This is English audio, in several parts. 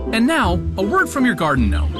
And now, a word from your garden gnome.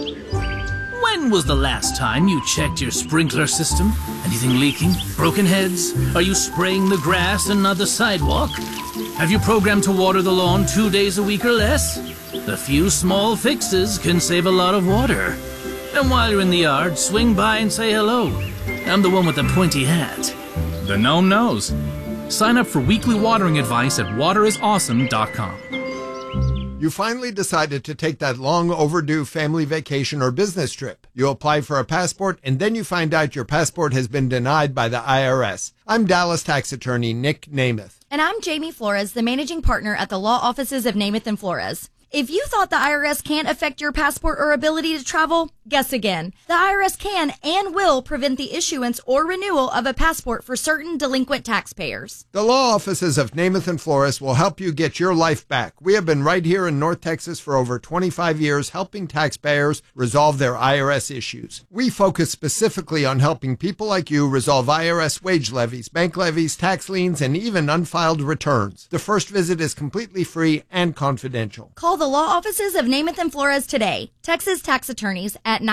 When was the last time you checked your sprinkler system? Anything leaking? Broken heads? Are you spraying the grass and not the sidewalk? Have you programmed to water the lawn 2 days a week or less? A few small fixes can save a lot of water. And while you're in the yard, swing by and say hello. I'm the one with the pointy hat. The gnome knows. Sign up for weekly watering advice at waterisawesome.com. You finally decided to take that long overdue family vacation or business trip. You apply for a passport, and then you find out your passport has been denied by the IRS. I'm Dallas tax attorney Nick Namath. And I'm Jamie Flores, the managing partner at the law offices of Namath and Flores. If you thought the IRS can't affect your passport or ability to travel, guess again. The IRS can and will prevent the issuance or renewal of a passport for certain delinquent taxpayers. The law offices of Namath and Flores will help you get your life back. We have been right here in North Texas for over 25 years helping taxpayers resolve their IRS issues. We focus specifically on helping people like you resolve IRS wage levies, bank levies, tax liens, and even unfiled returns. The first visit is completely free and confidential. Call the law offices of Namath and Flores today. Texas tax attorneys at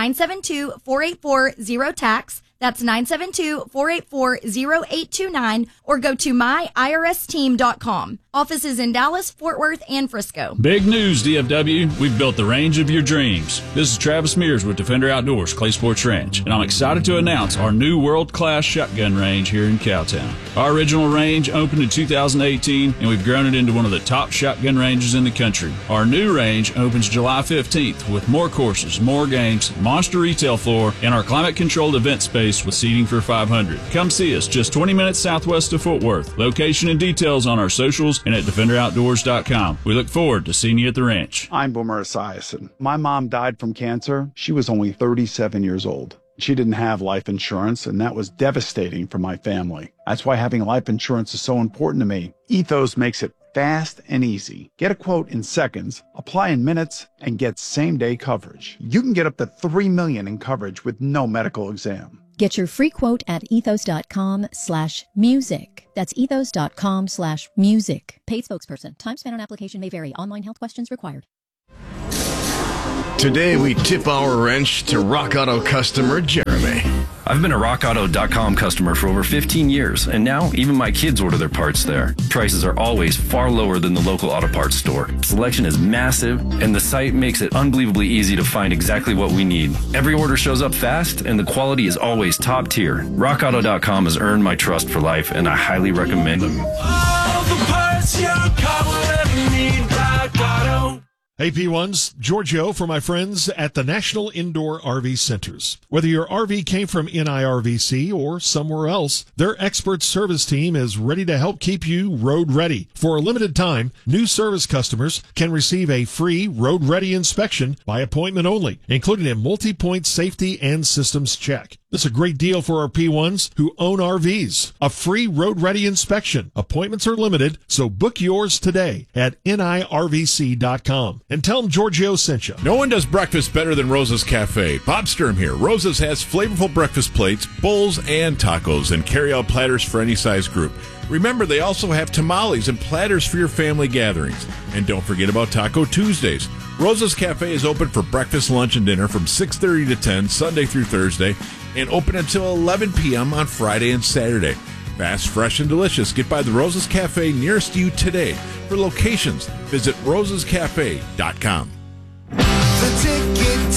972-484-0TAX. That's 972-484-0829, or go to myirsteam.com. Offices in Dallas, Fort Worth, and Frisco. Big news, DFW. We've built the range of your dreams. This is Travis Mears with Defender Outdoors, Clay Sports Ranch, and I'm excited to announce our new world-class shotgun range here in Cowtown. Our original range opened in 2018, and we've grown it into one of the top shotgun ranges in the country. Our new range opens July 15th with more courses, more games, monster retail floor, and our climate-controlled event space with seating for 500. Come see us just 20 minutes southwest of Fort Worth. Location and details on our socials and at DefenderOutdoors.com. We look forward to seeing you at the ranch. I'm Boomer Esiason. My mom died from cancer. She was only 37 years old. She didn't have life insurance, and that was devastating for my family. That's why having life insurance is so important to me. Ethos makes it fast and easy. Get a quote in seconds, apply in minutes, and get same-day coverage. You can get up to $3 million in coverage with no medical exam. Get your free quote at ethos.com/music. That's ethos.com/music. Paid spokesperson. Time spent on application may vary. Online health questions required. Today, we tip our wrench to Rock Auto customer Jeremy. I've been a RockAuto.com customer for over 15 years, and now even my kids order their parts there. Prices are always far lower than the local auto parts store. Selection is massive, and the site makes it unbelievably easy to find exactly what we need. Every order shows up fast, and the quality is always top tier. RockAuto.com has earned my trust for life, and I highly recommend them. All the parts your car will ever need, Rock Auto. Hey P1s, Giorgio for my friends at the National Indoor RV Centers. Whether your RV came from NIRVC or somewhere else, their expert service team is ready to help keep you road ready. For a limited time, new service customers can receive a free road ready inspection by appointment only, including a multi-point safety and systems check. This is a great deal for our P1s who own RVs. A free road ready inspection. Appointments are limited, so book yours today at nirvc.com. And tell them Giorgio sent you. No one does breakfast better than Rosa's Cafe. Bob Sturm here. Rosa's has flavorful breakfast plates, bowls, and tacos, and carry-out platters for any size group. Remember, they also have tamales and platters for your family gatherings. And don't forget about Taco Tuesdays. Rosa's Cafe is open for breakfast, lunch, and dinner from 6:30 to 10, Sunday through Thursday, and open until 11 p.m. on Friday and Saturday. Fast, fresh, and delicious. Get by the Rosa's Cafe nearest you today. For locations, visit rosascafe.com. The Ticket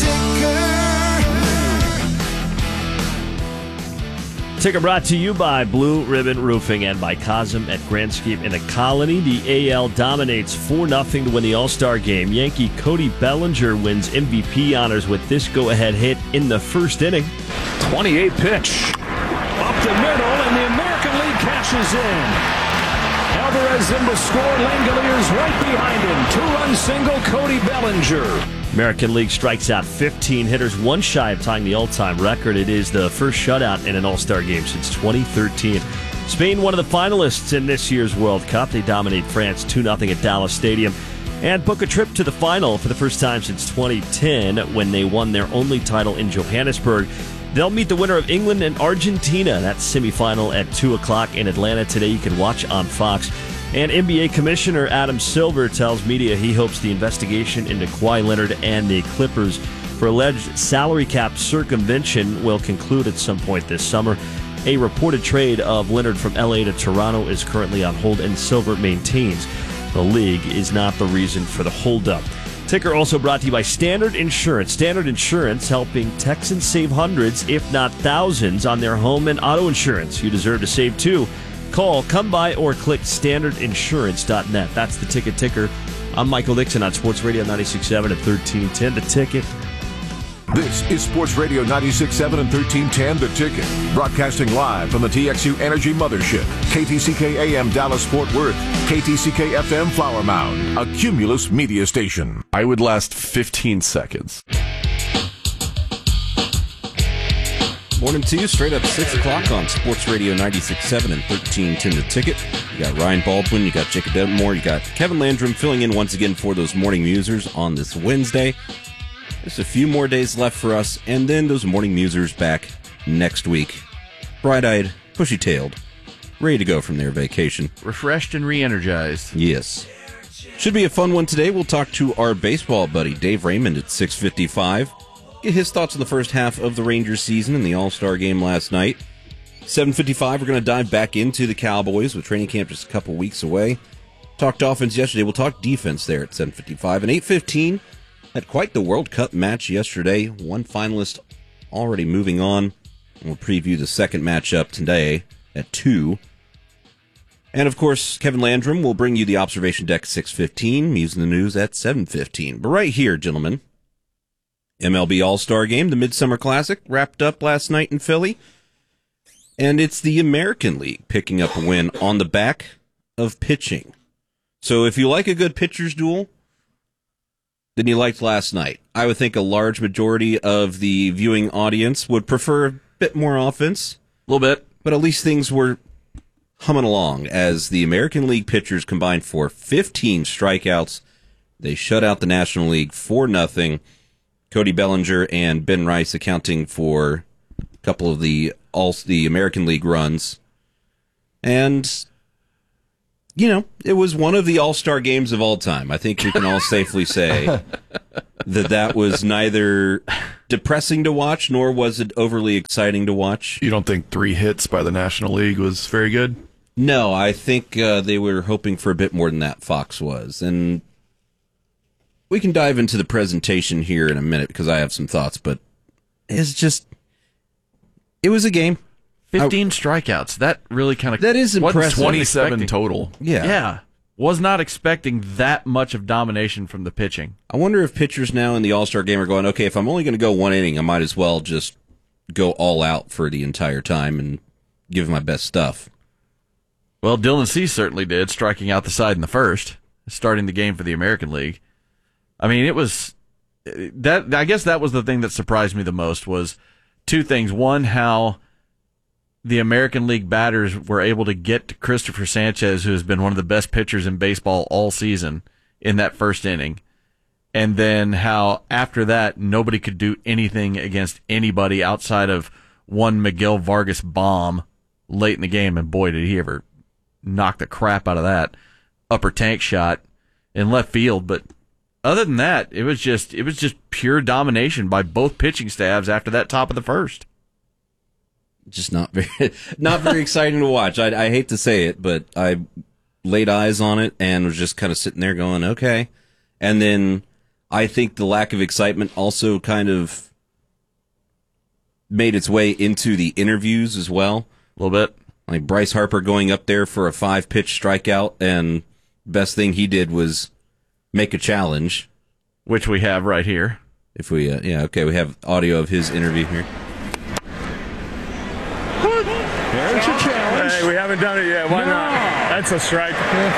Ticker brought to you by Blue Ribbon Roofing and by Cosm at Grandscape in the Colony. The AL dominates 4-0 to win the All-Star game. Yankee Cody Bellinger wins MVP honors with this go-ahead hit in the first inning. 28 pitch. Up the middle, and the American League cashes in. Alvarez in to score. Langoliers right behind him. 2-run single, Cody Bellinger. American League strikes out 15 hitters, one shy of tying the all-time record. It is the first shutout in an All-Star game since 2013. Spain, one of the finalists in this year's World Cup. They dominate France 2-0 at Dallas Stadium and book a trip to the final for the first time since 2010 when they won their only title in Johannesburg. They'll meet the winner of England and Argentina. That's semifinal at 2 o'clock in Atlanta today. You can watch on Fox. And NBA Commissioner Adam Silver tells media he hopes the investigation into Kawhi Leonard and the Clippers for alleged salary cap circumvention will conclude at some point this summer. A reported trade of Leonard from LA to Toronto is currently on hold, and Silver maintains the league is not the reason for the holdup. Ticker also brought to you by Standard Insurance. Standard Insurance helping Texans save hundreds, if not thousands, on their home and auto insurance. You deserve to save too. Call, come by, or click standardinsurance.net. That's the Ticker. I'm Michael Dixon on Sports Radio 96.7 and 1310. The Ticket. This is Sports Radio 96.7 and 1310, The Ticket. Broadcasting live from the TXU Energy Mothership. KTCK AM Dallas Fort Worth. KTCK FM Flower Mound. A Cumulus media station. I would last 15 seconds. Morning to you, straight up 6 o'clock on Sports Radio 96.7 and 1310 The Ticket. You got Ryan Baldwin, you got Jacob Denmore, you got Kevin Landrum filling in once again for those morning musers on this Wednesday. There's a few more days left for us, and then those morning musers back next week. Bright-eyed, bushy-tailed, ready to go from their vacation. Refreshed and re-energized. Yes. Should be a fun one today. We'll talk to our baseball buddy, Dave Raymond, at 6:55. Get his thoughts on the first half of the Rangers season and the All-Star game last night. 7:55, we're going to dive back into the Cowboys with training camp just a couple weeks away. Talked offense yesterday. We'll talk defense there at 7:55. And 8:15, had quite the World Cup match yesterday. One finalist already moving on. We'll preview the second matchup today at 2. And, of course, Kevin Landrum will bring you the observation deck at 6:15, Muse in the News at 7:15. But right here, gentlemen, MLB All-Star Game, the Midsummer Classic, wrapped up last night in Philly. And it's the American League picking up a win on the back of pitching. So if you like a good pitcher's duel, then you liked last night. I would think a large majority of the viewing audience would prefer a bit more offense. A little bit. But at least things were humming along as the American League pitchers combined for 15 strikeouts. They shut out the National League 4-0. Cody Bellinger and Ben Rice accounting for a couple of the American League runs. And, you know, it was one of the all-star games of all time. I think we can all safely say that was neither depressing to watch, nor was it overly exciting to watch. You don't think 3 hits by the National League was very good? No, I think they were hoping for a bit more than that, Fox was. And we can dive into the presentation here in a minute because I have some thoughts, but it's just, it was a game. 15 strikeouts. That really kind of... That is impressive. 27 total. Yeah. Was not expecting that much of domination from the pitching. I wonder if pitchers now in the All-Star game are going, okay, if I'm only going to go one inning, I might as well just go all out for the entire time and give my best stuff. Well, Dylan Cease certainly did, striking out the side in the first, starting the game for the American League. I mean, it was that. I guess that was the thing that surprised me the most was two things. One, how the American League batters were able to get to Christopher Sanchez, who has been one of the best pitchers in baseball all season, in that first inning. And then how after that, nobody could do anything against anybody outside of one Miguel Vargas bomb late in the game. And boy, did he ever knock the crap out of that upper tank shot in left field. But other than that, it was just pure domination by both pitching staffs after that top of the first. Just not very exciting to watch. I hate to say it, but I laid eyes on it and was just kind of sitting there going, okay. And then I think the lack of excitement also kind of made its way into the interviews as well. A little bit. Like Bryce Harper going up there for a 5-pitch strikeout, and best thing he did was make a challenge. Which we have right here. If we, we have audio of his interview here. There's your challenge. Hey, we haven't done it yet. Why not? That's a strike.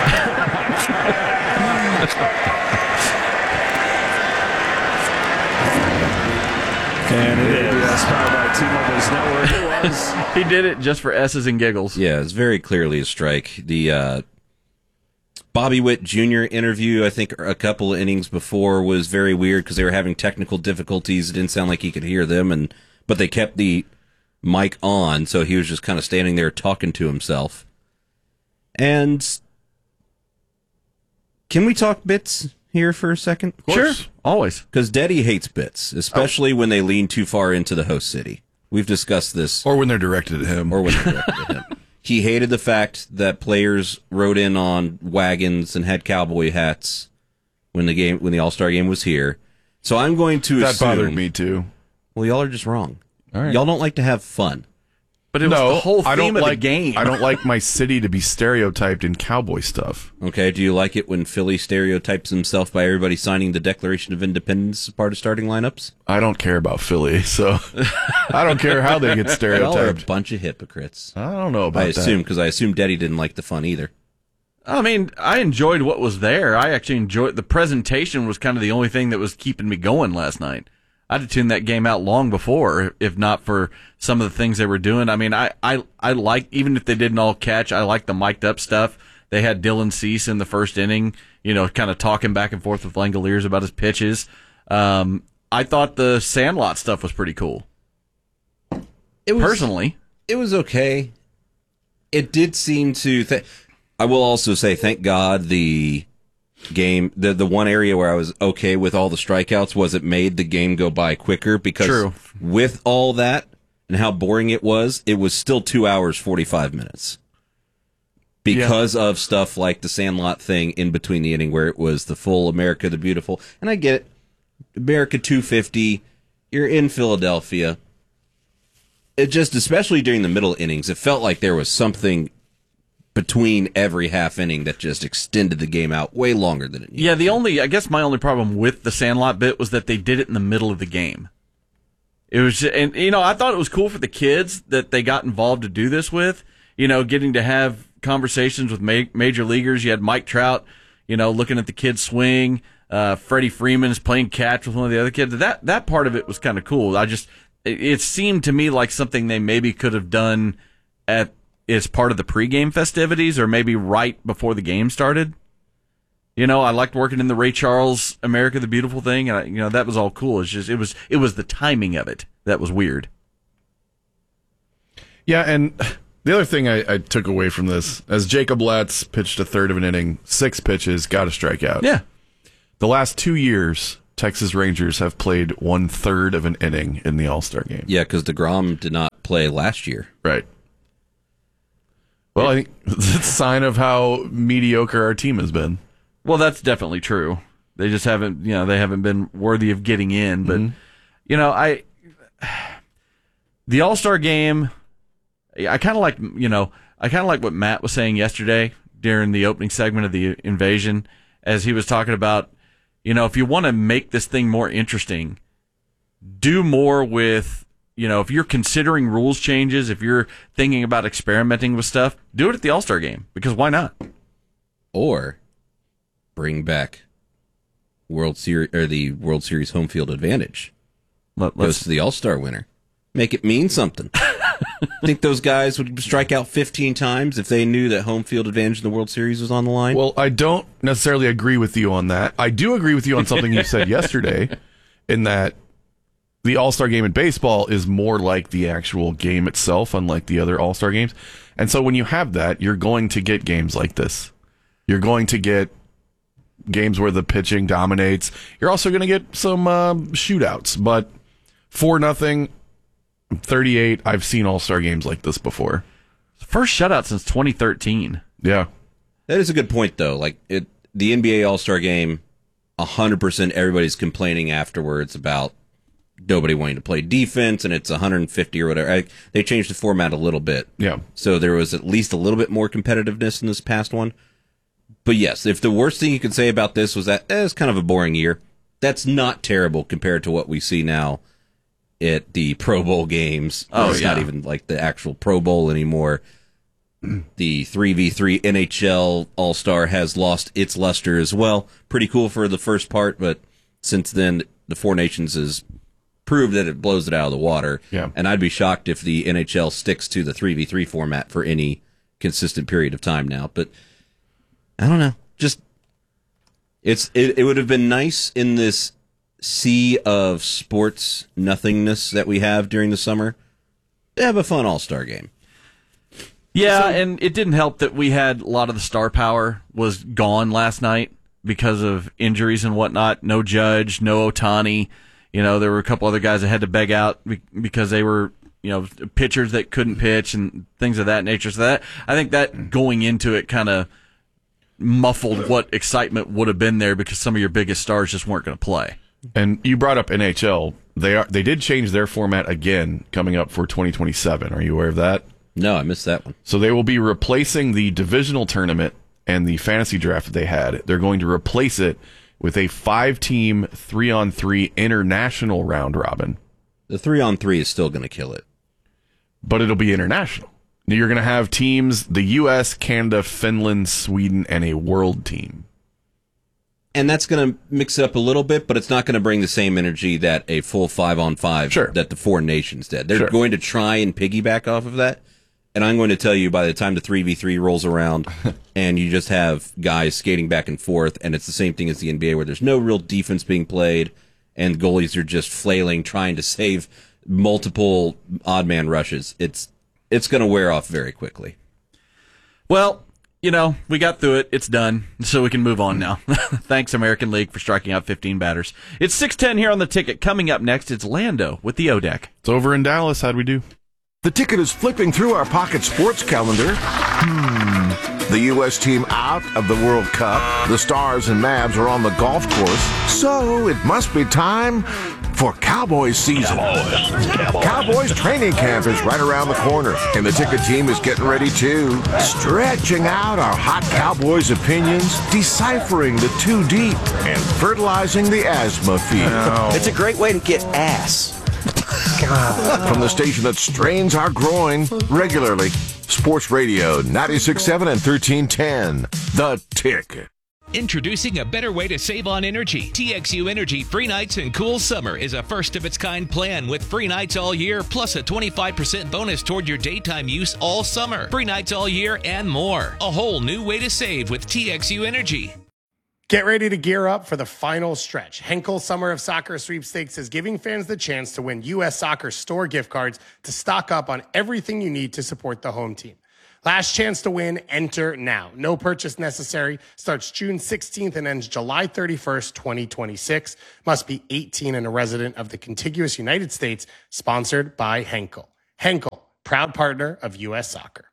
And it is powered by T-Mobile's network. It was. He did it just for S's and giggles. Yeah, it's very clearly a strike. The Bobby Witt Jr. interview, I think a couple of innings before, was very weird because they were having technical difficulties. It didn't sound like he could hear them, but they kept the mic on, so he was just kind of standing there talking to himself. And Can we talk bits here for a second? Sure, always. Because Deddy hates bits, especially when they lean too far into the host city. We've discussed this. Or when they're directed at him. He hated the fact that players rode in on wagons and had cowboy hats when the All-Star game was here. So I'm going to That assume... bothered me, too. Well, y'all are just wrong. All right. Y'all don't like to have fun. But it was the whole theme of the game. I don't like my city to be stereotyped in cowboy stuff. Okay, do you like it when Philly stereotypes himself by everybody signing the Declaration of Independence as part of starting lineups? I don't care about Philly, so I don't care how they get stereotyped. Y'all are a bunch of hypocrites. I don't know about that. Because I assume Deddy didn't like the fun either. I mean, I enjoyed what was there. I actually enjoyed the presentation. Was kind of the only thing that was keeping me going last night. I'd have tuned that game out long before, if not for some of the things they were doing. I mean, I like, even if they didn't all catch, I like the mic'd up stuff. They had Dylan Cease in the first inning, kind of talking back and forth with Langoliers about his pitches. I thought the Sandlot stuff was pretty cool. Personally, it was okay. It did seem to. I will also say, thank God the game, the one area where I was okay with all the strikeouts was it made the game go by quicker, because with all that and how boring it was still 2 hours 45 minutes because of stuff like the Sandlot thing in between the inning where it was the full America the Beautiful. And I get it, America 250, you're in Philadelphia. It just, especially during the middle innings, it felt like there was something between every half inning that just extended the game out way longer than it needed. Yeah, I guess my only problem with the Sandlot bit was that they did it in the middle of the game. It was just, and I thought it was cool for the kids that they got involved to do this with, getting to have conversations with major leaguers. You had Mike Trout, looking at the kids swing. Freddie Freeman is playing catch with one of the other kids. That part of it was kind of cool. It seemed to me like something they maybe could have done as part of the pregame festivities, or maybe right before the game started. I liked working in the Ray Charles America the Beautiful thing, and that was all cool. It's just it was the timing of it that was weird. Yeah, and the other thing I took away from this, as Jacob Latz pitched a third of an inning, 6 pitches, got a strikeout. Yeah. The last 2 years, Texas Rangers have played 1/3 of an inning in the All-Star game. Yeah, because DeGrom did not play last year. Right. Well, I think it's a sign of how mediocre our team has been. Well, that's definitely true. They just haven't, they haven't been worthy of getting in. But, the All-Star game, I kind of like what Matt was saying yesterday during the opening segment of the Invasion, as he was talking about, if you want to make this thing more interesting, do more with, if you're considering rules changes, if you're thinking about experimenting with stuff, do it at the All-Star game, because why not? Or bring back World Series or the World Series home field advantage. Goes to the All-Star winner. Make it mean something. Think those guys would strike out 15 times if they knew that home field advantage in the World Series was on the line? Well, I don't necessarily agree with you on that. I do agree with you on something you said yesterday, in that the All-Star game in baseball is more like the actual game itself, unlike the other All-Star games. And so when you have that, you're going to get games like this. You're going to get games where the pitching dominates. You're also going to get some shootouts. But 4-0, 38, I've seen All-Star games like this before. First shutout since 2013. Yeah. That is a good point, though. The NBA All-Star game, 100% everybody's complaining afterwards about nobody wanting to play defense, and it's 150 or whatever. They changed the format a little bit. Yeah. So there was at least a little bit more competitiveness in this past one. But yes, if the worst thing you could say about this was that it's kind of a boring year, that's not terrible compared to what we see now at the Pro Bowl games. It's not even like the actual Pro Bowl anymore. The 3v3 NHL All-Star has lost its luster as well. Pretty cool for the first part, but since then, the Four Nations has proved that it blows it out of the water. Yeah. And I'd be shocked if the NHL sticks to the 3v3 format for any consistent period of time now. But I don't know. Just it would have been nice in this sea of sports nothingness that we have during the summer to have a fun All-Star game. Yeah, and it didn't help that we had a lot of the star power was gone last night. because of injuries and whatnot. No Judge, no Ohtani. There were a couple other guys that had to beg out because they were, pitchers that couldn't pitch and things of that nature. So I think that going into it kind of muffled what excitement would have been there because some of your biggest stars just weren't going to play. And you brought up NHL. They did change their format again coming up for 2027. Are you aware of that? No, I missed that one. So they will be replacing the divisional tournament and the fantasy draft that they had. They're going to replace it with a 5-team 3-on-3 international round robin. The 3-on-3 is still going to kill it. But it'll be international. You're going to have teams, the U.S., Canada, Finland, Sweden, and a world team. And that's going to mix it up a little bit, but it's not going to bring the same energy that a full 5-on-5 that the 4 nations did. They're going to try and piggyback off of that. And I'm going to tell you, by the time the 3v3 rolls around and you just have guys skating back and forth, and it's the same thing as the NBA where there's no real defense being played and goalies are just flailing, trying to save multiple odd man rushes, it's going to wear off very quickly. Well, we got through it. It's done, so we can move on now. Thanks, American League, for striking out 15 batters. It's 6:10 here on The Ticket. Coming up next, it's Lando with the O-Deck. It's over in Dallas. How'd we do? The Ticket is flipping through our pocket sports calendar. The U.S. team out of the World Cup. The Stars and Mavs are on the golf course. So it must be time for Cowboys season. Cowboys training camp is right around the corner, and the Ticket team is getting ready too. Stretching out our hot Cowboys opinions, deciphering the too deep, and fertilizing the asthma field. It's a great way to get ass. From the station that strains our groin regularly, Sports Radio 96.7 and 1310, The Ticket. Introducing a better way to save on energy. TXU Energy Free Nights and Cool Summer is a first-of-its-kind plan with free nights all year, plus a 25% bonus toward your daytime use all summer. Free nights all year and more. A whole new way to save with TXU Energy. Get ready to gear up for the final stretch. Henkel Summer of Soccer Sweepstakes is giving fans the chance to win U.S. Soccer store gift cards to stock up on everything you need to support the home team. Last chance to win, enter now. No purchase necessary. Starts June 16th and ends July 31st, 2026. Must be 18 and a resident of the contiguous United States. Sponsored by Henkel. Henkel, proud partner of U.S. Soccer.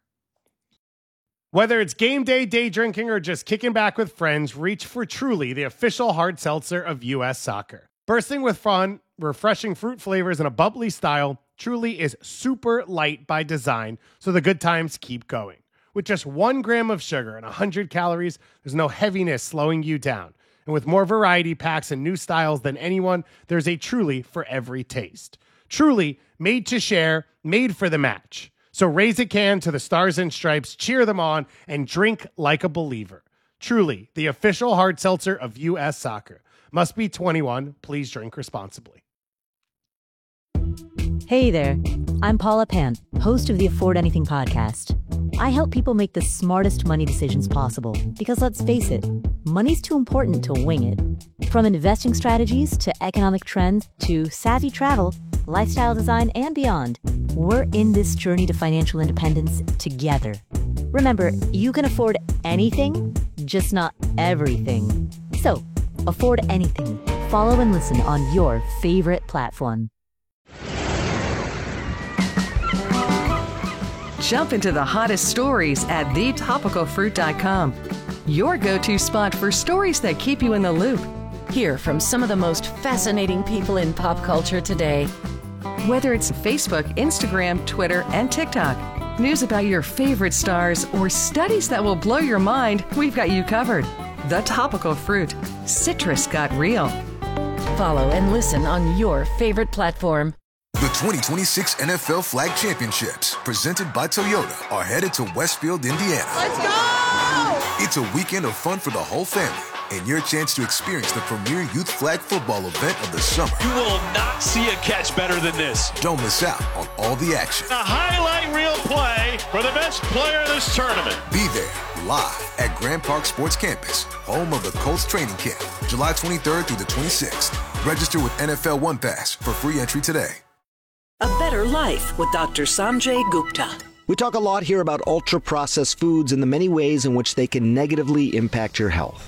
Whether it's game day, day drinking, or just kicking back with friends, reach for Truly, the official hard seltzer of U.S. Soccer. Bursting with fun, refreshing fruit flavors, and a bubbly style, Truly is super light by design, so the good times keep going. With just 1 gram of sugar and 100 calories, there's no heaviness slowing you down. And with more variety packs and new styles than anyone, there's a Truly for every taste. Truly, made to share, made for the match. So raise a can to the Stars and Stripes, cheer them on, and drink like a believer. Truly, the official hard seltzer of U.S. Soccer. Must be 21. Please drink responsibly. Hey there. I'm Paula Pan, host of the Afford Anything podcast. I help people make the smartest money decisions possible because, let's face it, money's too important to wing it. From investing strategies to economic trends to savvy travel, lifestyle design, and beyond, we're in this journey to financial independence together. Remember, you can afford anything, just not everything. So, afford anything. Follow and listen on your favorite platform. Jump into the hottest stories at thetopicalfruit.com. Your go-to spot for stories that keep you in the loop. Hear from some of the most fascinating people in pop culture today. Whether it's Facebook, Instagram, Twitter, and TikTok, news about your favorite stars, or studies that will blow your mind, we've got you covered. The Topical Fruit. Citrus got real. Follow and listen on your favorite platform. The 2026 NFL Flag Championships, presented by Toyota, are headed to Westfield, Indiana. Let's go! It's a weekend of fun for the whole family and your chance to experience the premier youth flag football event of the summer. You will not see a catch better than this. Don't miss out on all the action. A highlight reel play for the best player of this tournament. Be there live at Grand Park Sports Campus, home of the Colts training camp, July 23rd through the 26th. Register with NFL One Pass for free entry today. A better life with Dr. Sanjay Gupta. We talk a lot here about ultra-processed foods and the many ways in which they can negatively impact your health.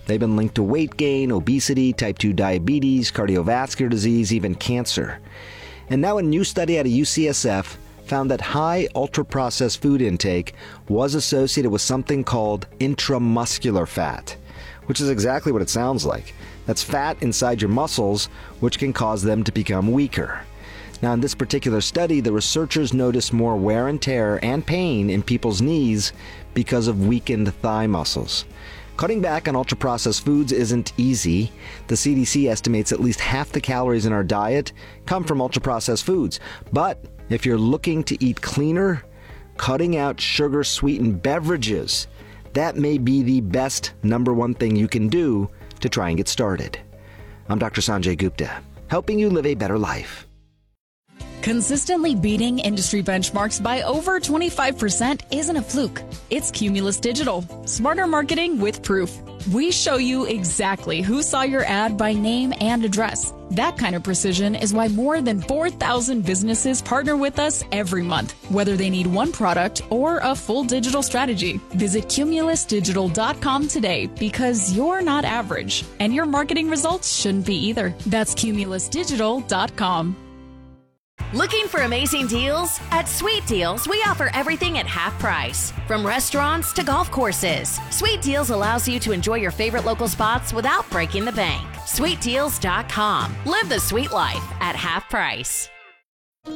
They've been linked to weight gain, obesity, type 2 diabetes, cardiovascular disease, even cancer. And now a new study out of UCSF found that high ultra-processed food intake was associated with something called intramuscular fat, which is exactly what it sounds like. That's fat inside your muscles, which can cause them to become weaker. Now, in this particular study, the researchers noticed more wear and tear and pain in people's knees because of weakened thigh muscles. Cutting back on ultra-processed foods isn't easy. The CDC estimates at least half the calories in our diet come from ultra-processed foods. But if you're looking to eat cleaner, cutting out sugar-sweetened beverages, that may be the best number one thing you can do to try and get started. I'm Dr. Sanjay Gupta, helping you live a better life. Consistently beating industry benchmarks by over 25% isn't a fluke. It's Cumulus Digital. Smarter marketing with proof. We show you exactly who saw your ad by name and address. That kind of precision is why more than 4,000 businesses partner with us every month, whether they need one product or a full digital strategy. Visit cumulusdigital.com today because you're not average, and your marketing results shouldn't be either. That's cumulusdigital.com. Looking for amazing deals? At Sweet Deals, we offer everything at half price. From restaurants to golf courses, Sweet Deals allows you to enjoy your favorite local spots without breaking the bank. SweetDeals.com. Live the sweet life at half price.